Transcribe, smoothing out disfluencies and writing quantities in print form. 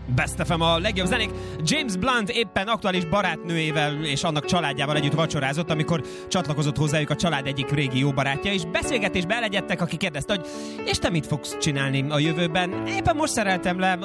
Best FM a legjobb zenék. James Blunt éppen aktuális barátnőjével és annak családjával együtt vacsorázott, amikor csatlakozott hozzájuk a család egyik régi jó barátja, és beszélgetésbe elegyedtek, aki kérdezte, hogy és te mit fogsz csinálni a jövőben? Éppen most szereltem le